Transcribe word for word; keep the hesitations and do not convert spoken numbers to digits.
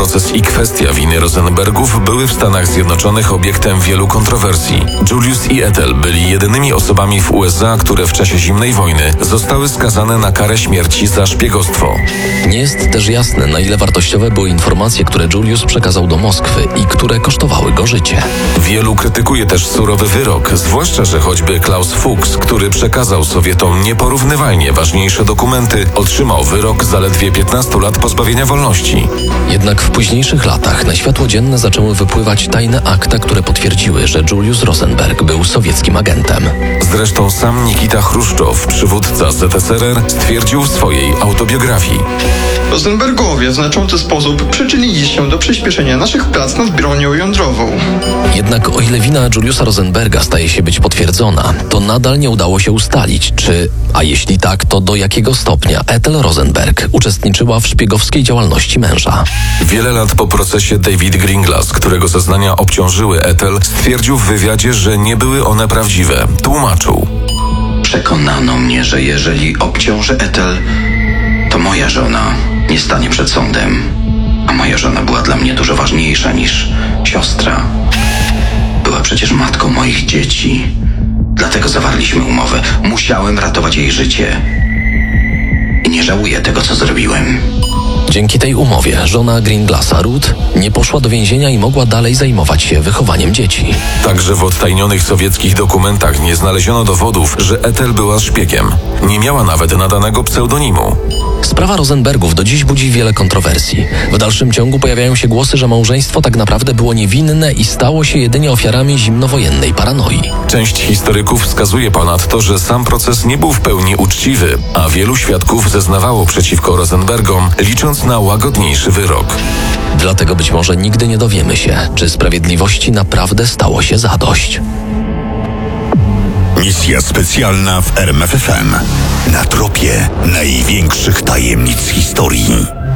proces i kwestia winy Rosenbergów były w Stanach Zjednoczonych obiektem wielu kontrowersji. Julius i Ethel byli jedynymi osobami w U S A, które w czasie zimnej wojny zostały skazane na karę śmierci za szpiegostwo. Nie jest też jasne, na ile wartościowe były informacje, które Julius przekazał do Moskwy i które kosztowały go życie. Wielu krytykuje też surowy wyrok, zwłaszcza, że choćby Klaus Fuchs, który przekazał Sowietom nieporównywalnie ważniejsze dokumenty, otrzymał wyrok zaledwie piętnastu lat pozbawienia wolności. Jednak w późniejszych latach na światło dzienne zaczęły wypływać tajne akta, które potwierdziły, że Julius Rosenberg był sowieckim agentem. Zresztą sam Nikita Chruszczow, przywódca Z S R R, stwierdził w swojej autobiografii: Rosenbergowie w znaczący sposób przyczynili się do przyspieszenia naszych prac nad bronią jądrową. Jednak o ile wina Juliusa Rosenberga staje się być potwierdzona, to nadal nie udało się ustalić, czy, a jeśli tak, to do jakiego stopnia Ethel Rosenberg uczestniczyła w szpiegowskiej działalności męża. Wiele lat po procesie David Greenglass, którego zeznania obciążyły Ethel, stwierdził w wywiadzie, że nie były one prawdziwe. Tłumaczył: Przekonano mnie, że jeżeli obciążę Ethel, to moja żona nie stanie przed sądem. A moja żona była dla mnie dużo ważniejsza niż siostra. Była przecież matką moich dzieci. Dlatego zawarliśmy umowę. Musiałem ratować jej życie. I nie żałuję tego, co zrobiłem. Dzięki tej umowie żona Greenglassa, Ruth, nie poszła do więzienia i mogła dalej zajmować się wychowaniem dzieci. Także w odtajnionych sowieckich dokumentach nie znaleziono dowodów, że Ethel była szpiegiem. Nie miała nawet nadanego pseudonimu. Sprawa Rosenbergów do dziś budzi wiele kontrowersji. W dalszym ciągu pojawiają się głosy, że małżeństwo tak naprawdę było niewinne i stało się jedynie ofiarami zimnowojennej paranoi. Część historyków wskazuje ponadto, że sam proces nie był w pełni uczciwy, a wielu świadków zeznawało przeciwko Rosenbergom, licząc na łagodniejszy wyrok. Dlatego być może nigdy nie dowiemy się, czy sprawiedliwości naprawdę stało się zadość. Misja specjalna w R M F F M. Na tropie największych tajemnic historii.